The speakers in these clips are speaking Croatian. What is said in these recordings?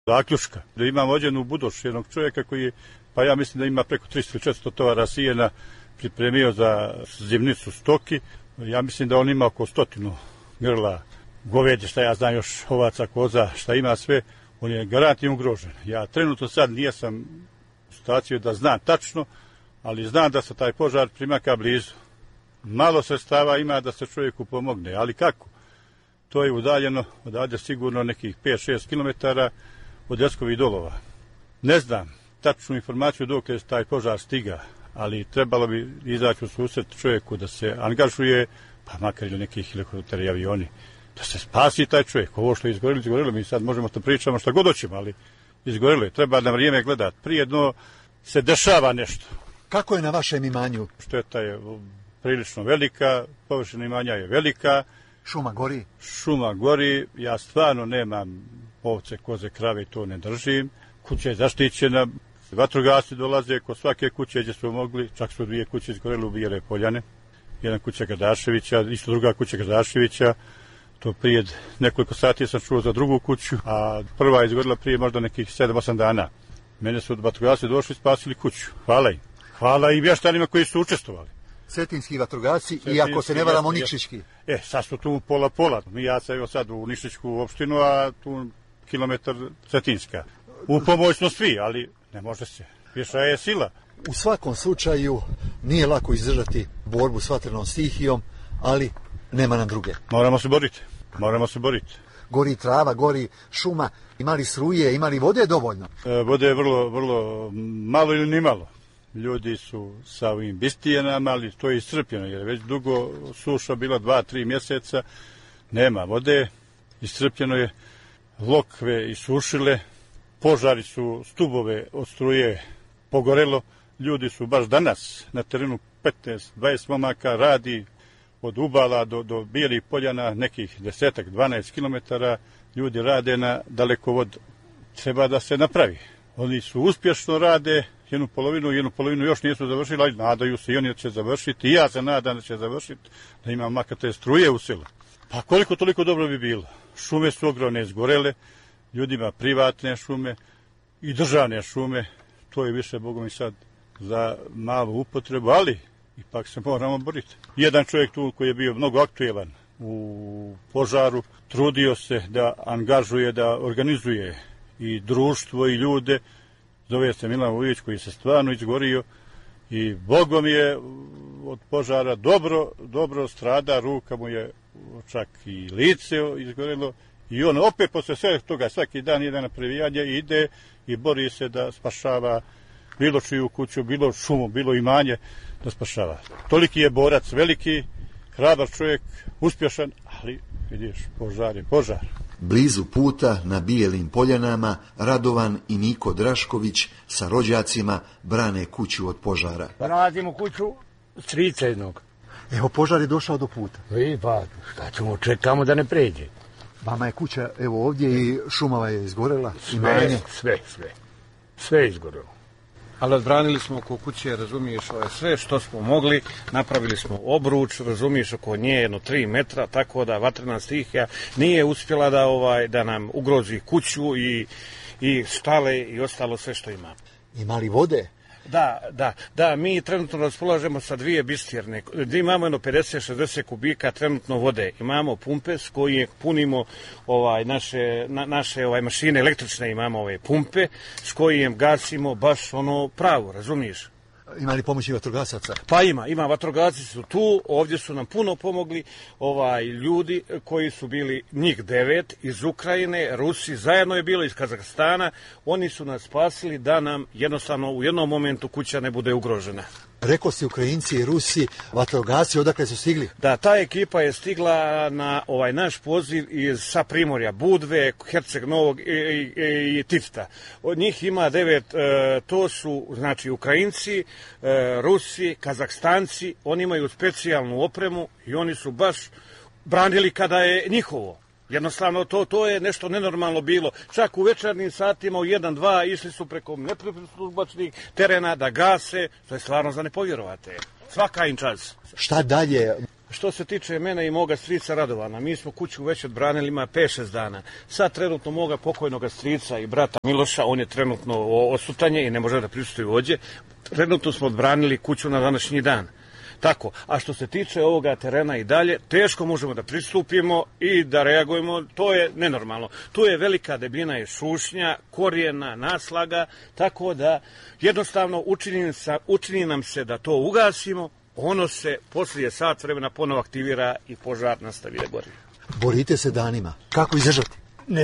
zaključka. Da imam vođenu u Budoš jednog čovjeka koji, pa ja mislim da ima preko 300-400 tovara sijena pripremio za zimnicu stoki. Ja mislim da on ima oko 100 grla goveđe, šta ja znam još, ovaca, koza, šta ima sve. On je garantno ugrožen. Ja trenutno sad nijesam u situaciji da znam tačno, ali znam da se taj požar primaka blizu. Malo sredstava ima da se čovjeku pomogne, ali kako? To je udaljeno odavde sigurno nekih 5-6 km od Ljeskovih dolova. Ne znam tačnu informaciju dok je taj požar stiga, ali trebalo bi izaći u susret čovjeku da se angažuje, pa makar ili neki helikopteri i avioni, da se spasi taj čovjek. Ovo što je izgorilo, mi sad možemo to pričamo šta god hoćemo, ali izgorilo je. Treba na vrijeme gledati. Prijedno se dešava nešto. Kako je na vašem imanju? Šteta je prilično velika, površina imanja je velika. Šuma gori? Šuma gori, ja stvarno nemam ovce, koze, krave, to ne držim. Kuća je zaštićena, vatrogasci dolaze kod svake kuće gdje su mogli, čak su 2 kuće izgorele u Bijele Poljane. Jedna kuća Gradaševića, isto druga kuća Gradaševića. To prije nekoliko sati sam čuo za drugu kuću, a prva je izgorila prije možda nekih 7-8 dana. Mene su vatrogasci došli i spasili kuću. Hvala im. Hvala i mještanima koji su učestvovali. Cetinski vatrogasci i ako se ne varamo Nikšićki. Sad su tu pola. Ja sam evo sad u Nikšićku opštinu, a tu kilometar Cetinska. U pomoć smo svi, ali ne može se. Viša je sila. U svakom slučaju nije lako izdržati borbu s vatrenom stihijom, ali nema nam druge. Moramo se boriti. Gori trava, gori šuma, imali struje, imali vode dovoljno? Vode je vrlo malo ili ni malo. Ljudi su sa ovim bistijenama, ali to je iscrpljeno, jer je već dugo suša bila 2-3 mjeseca, nema vode, iscrpljeno je, lokve isušile, požari su stubove od struje pogorelo, ljudi su baš danas na terenu 15-20 momaka radi od Ubala do Bijelih Poljana, nekih 10-12 km, ljudi rade na dalekovod, treba da se napravi. Oni su uspješno rade, jednu polovinu još nisu završili, ali nadaju se i oni da će završiti, i ja se nadam da će završiti, da ima makar te struje u selu. Pa koliko toliko dobro bi bilo. Šume su ogromne izgorele, ljudima privatne šume i državne šume, to je više, Bogom i sad, za malu upotrebu, ali ipak se moramo boriti. Jedan čovjek tu koji je bio mnogo aktuelan u požaru, trudio se da angažuje, da organizuje i društvo i ljude, zove se Milan Vujić, koji se stvarno izgorio i Bogom je od požara dobro strada, ruka mu je čak i lice izgorelo i on opet posle sve toga svaki dan ide na previjanje, ide i bori se da spašava bilo čiju kuću, bilo šumu, bilo imanje da spašava. Toliki je borac, veliki, hrabar čovjek, uspješan, ali vidiš, požar je požar. Blizu puta na Bijelim Poljanama Radovan i Niko Drašković sa rođacima brane kuću od požara. Nalazimo kuću strica jednog. Evo, požar je došao do puta. Pa šta ćemo, čekamo da ne pređe. Vama je kuća evo ovdje i šumava je izgorela. Sve je izgorelo. Ali odbranili smo oko kuće, razumiješ, sve što smo mogli, napravili smo obruč, razumiješ, oko nje 3 metra, tako da vatrena stihija nije uspjela da nam ugrozi kuću i štale i ostalo sve što ima. Imali vode? Da, mi trenutno raspolažemo sa 2 bistjerne, gdje imamo 50-60 kubika trenutno vode. Imamo pumpe s koje punimo naše mašine električne, imamo ove pumpe s kojim gasimo baš pravo, razumiješ? Ima li pomoći vatrogasaca? Pa ima, vatrogasci su tu, ovdje su nam puno pomogli ljudi koji su bili njih 9 iz Ukrajine, Rusi, zajedno je bilo iz Kazahstana, oni su nas spasili da nam jednostavno u jednom momentu kuća ne bude ugrožena. Rekao si Ukrajinci i Rusi, vatrogasci, odakle su stigli? Da, ta ekipa je stigla na naš poziv sa Primorja, Budve, Herceg Novog i Tifta. Od njih ima 9, to su znači Ukrajinci, Rusi, Kazahstanci, oni imaju specijalnu opremu i oni su baš branili kada je njihovo. Jednostavno, to je nešto nenormalno bilo. Čak u večernjim satima u 1-2 išli su preko nepristupačnih terena da gase, to je stvarno za ne povjerovate. Svaka im čas. Šta dalje? Što se tiče mene i moga strica Radovana, mi smo kuću već odbranili, ima 5-6 dana. Sad trenutno moga pokojnoga strica i brata Miloša, on je trenutno osutanje i ne može da prisustuje ovdje. Trenutno smo odbranili kuću na današnji dan. Tako, a što se tiče ovoga terena i dalje, teško možemo da pristupimo i da reagujemo, to je nenormalno. Tu je velika debljina i šušnja, korijena, naslaga, tako da jednostavno učini nam se da to ugasimo, ono se poslije sat vremena ponovo aktivira i požar nastavi da gori. Borite se danima. Kako izdržati?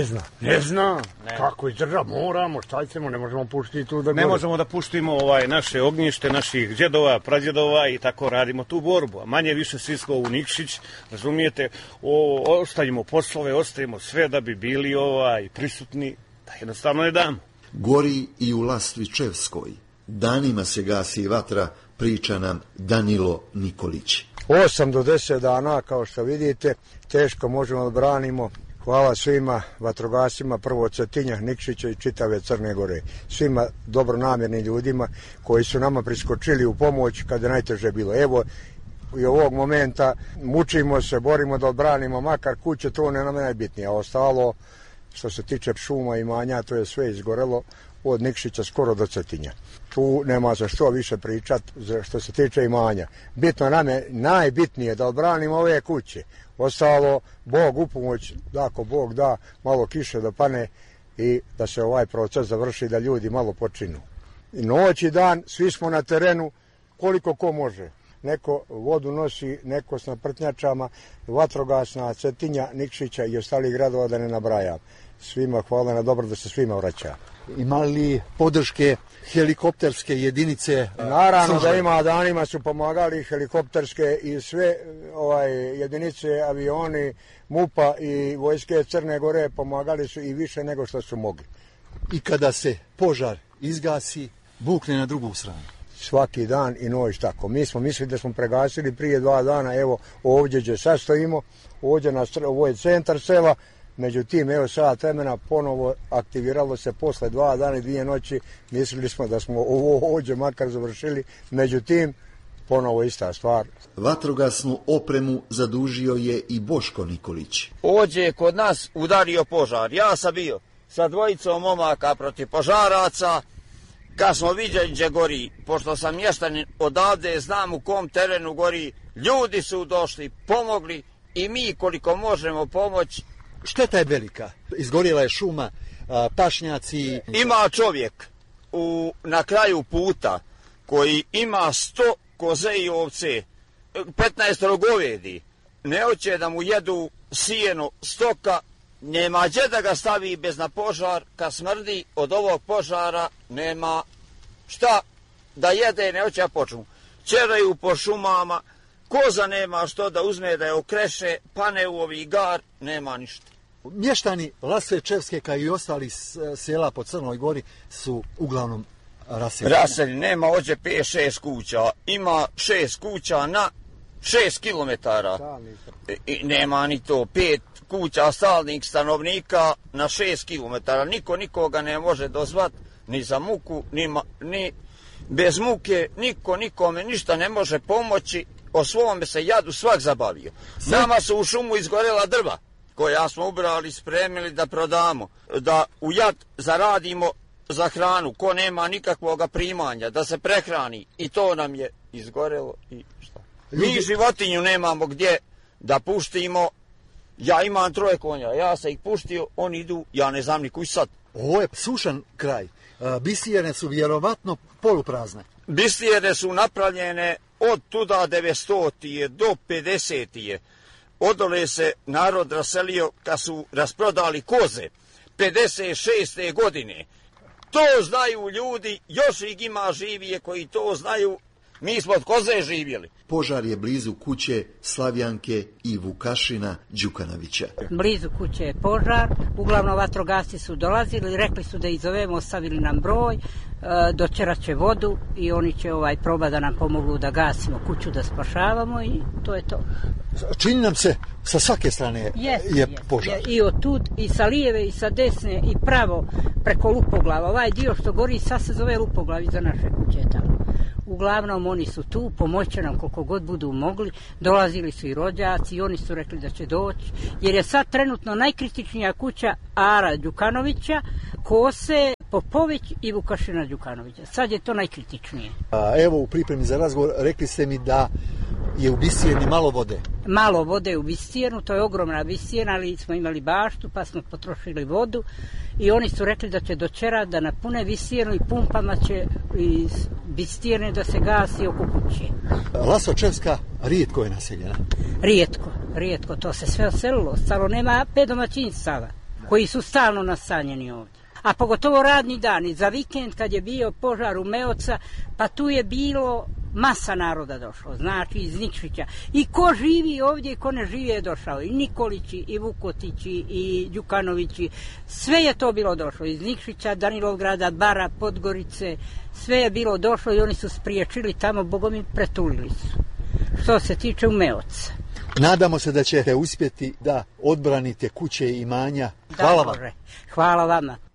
Ne zna. Kako izdržati? Moramo, šta ćemo, ne možemo puštiti tu da gori. Ne možemo da puštimo naše ognjište, naših djedova, pradjedova i tako radimo tu borbu. A manje više svi smo u Nikšić, razumijete, ostavimo poslove, ostavimo sve da bi bili prisutni, da jednostavno ne damo. Gori i u Lastvičevskoj. Danima se gasi vatra, priča nam Danilo Nikolić. 8 do 10 dana, kao što vidite, teško možemo da branimo. Hvala svima vatrogasima, prvo od Cetinja, Nikšića i čitave Crne Gore. Svima dobronamjernim ljudima koji su nama priskočili u pomoć kada je najteže bilo. Evo, i ovog momenta mučimo se, borimo da odbranimo makar kuće, to ne nam je najbitnije. A ostalo, što se tiče šuma i imanja, to je sve izgorelo od Nikšića skoro do Cetinja. Tu nema za što više pričat što se tiče imanja. Bitno nam je najbitnije da odbranimo ove kuće. Ostalo, Bog upomoć, ako Bog da, malo kiše da pane i da se ovaj proces završi, da ljudi malo počinu. I noć i dan, svi smo na terenu, koliko ko može. Neko vodu nosi, neko s naprtnjačama, vatrogasna, Cetinja, Nikšića i ostalih gradova, da ne nabrajam. Svima hvala na dobro, da se svima vraća. Ima li podrške helikopterske jedinice? Naravno da ima, danima su pomagali helikopterske i sve jedinice, avioni, MUP-a i vojske Crne Gore pomagali su i više nego što su mogli. I kada se požar izgasi, bukne na drugu stranu? Svaki dan i noć tako. Mi smo mislili da smo pregasili prije 2 dana, evo ovdje gdje sad stojimo, ovo je centar sela. Međutim, evo sat vremena ponovo aktiviralo se posle 2 dana i 2 noći. Mislili smo da smo ovo ovdje makar završili, međutim, ponovo ista stvar. Vatrogasnu opremu zadužio je i Boško Nikolić. Ovdje je kod nas udario požar. Ja sam bio sa 2 momaka protiv požaraca. Kad smo vidjeli gdje gori, pošto sam mještanin odavde, znam u kom terenu gori, ljudi su došli, pomogli i mi koliko možemo pomoći. Šteta je velika. Izgorjela je šuma, pašnjaci. Ima čovjek na kraju puta koji ima 100 koze i ovce, 15 govedi. Ne hoće da mu jedu sijeno, stoka, nema gdje da ga stavi bez na požar. Kad smrdi od ovog požara, nema šta da jede, ne hoće da počnu. Čeraju po šumama, koza nema što da uzme da je okreše, pane u ovi gar, nema ništa. Mještani Lastvičevske kao i ostali sela po Crnoj Gori su uglavnom raseljeni. Raseljeni, nema ovdje 5-6 kuća, ima 6 kuća na 6 kilometara. I nema ni to, 5 kuća stalnih stanovnika na 6 kilometara. Niko nikoga ne može dozvat, ni za muku, ni bez muke, niko nikome ništa ne može pomoći. O svome se jadu svak zabavio. Nama su u šumu izgorela drva koja smo ubrali, spremili da prodamo, da u jad zaradimo za hranu, ko nema nikakvog primanja, da se prehrani. I to nam je izgorelo i šta. Mi životinju nemamo gdje da puštimo. Ja imam 3 konja, ja sam ih puštio, oni idu, ja ne znam ni kuj sad. Ovo je sušan kraj. Bisijerne su vjerovatno poluprazne. Bisijerne su napravljene od tuda 900. do 50. Odole se narod raselio kad su rasprodali koze 56. godine. To znaju ljudi, još ih ima živije koji to znaju. Mi smo od koze živjeli. Požar je blizu kuće Slavjanke i Vukašina Đukanovića. Blizu kuće je požar, uglavnom vatrogasci su dolazili, rekli su da izovemo, ostavili nam broj, doćerat će vodu i oni će probati da nam pomogu da gasimo kuću, da spašavamo i to je to. Čini nam se sa svake strane je požar. I od tud, i sa lijeve, i sa desne, i pravo preko Lupoglava. Ovaj dio što gori sad se zove Lupoglav iza naše kuće tamo. uglavnom oni su tu, pomoće nam koliko god budu mogli, dolazili su i rođaci i oni su rekli da će doći, jer je sad trenutno najkritičnija kuća Ara Đukanovića, Kose, Popović i Vukašina Đukanovića. Sad je to najkritičnije. Evo, u pripremi za razgovor rekli ste mi da je u Bistijeni malo vode. Malo vode u Bistijenu, to je ogromna Bistijena, ali smo imali baštu pa smo potrošili vodu i oni su rekli da će dočera da napune Bistijenu i pumpama će iz Bistijene da se gasi oko kuće. Lasočevska rijetko je naseljena. Rijetko, to se sve oselilo. Stalo nema 5 domaćinstava koji su stalno nastanjeni ovdje. A pogotovo radni dani, za vikend kad je bio požar u Meoca, pa tu je bilo masa naroda došlo, znači iz Nikšića. I ko živi ovdje i ko ne živi je došao. I Nikolići, i Vukotići, i Đukanovići, sve je to bilo došlo. Iz Nikšića, Danilovgrada, Bara, Podgorice, sve je bilo došlo i oni su spriječili tamo, bogom im pretulili su. Što se tiče u Meoca. Nadamo se da ćete uspjeti da odbranite kuće i imanja. Hvala vam. Hvala vama.